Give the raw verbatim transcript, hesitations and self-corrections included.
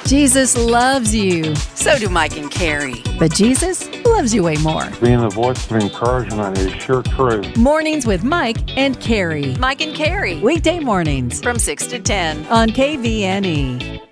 Jesus loves you. So do Mike and Carrie. But Jesus loves you way more. Being a voice of encouragement is sure true. Mornings with Mike and Carrie. Mike and Carrie. Weekday mornings From six to ten. on K V N E.